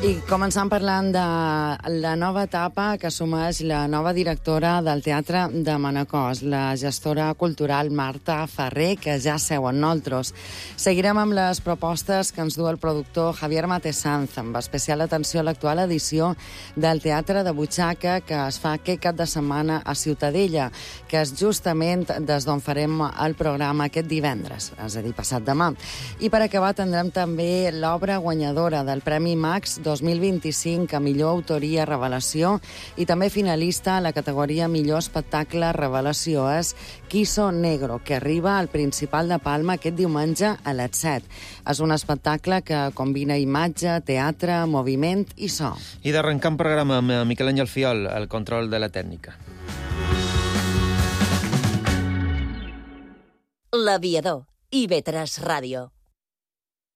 I començant parlant de la nova etapa que assumeix la nova directora del Teatre de Manacor, la gestora cultural Marta Ferrer, que ja seu amb nosaltres. Seguirem amb les propostes que ens du el productor Javier Matesanz, amb especial atenció a l'actual edició del Teatre de Butxaca, que es fa aquest cap de setmana a Ciutadella, que és justament des d'on farem el programa aquest divendres, és a dir, passat demà. I per acabar tindrem també l'obra guanyadora del Premi Max 2025 a millor autoria revelació i també finalista a la categoria millor espectacle revelació és Quiso Negro, que arriba al Principal de Palma aquest diumenge a les 7. És un espectacle que combina imatge, teatre, moviment i so. I d'arrencar un programa amb Miquel Àngel Fiol, el control de la tècnica. L'Aviador, IB3 Ràdio.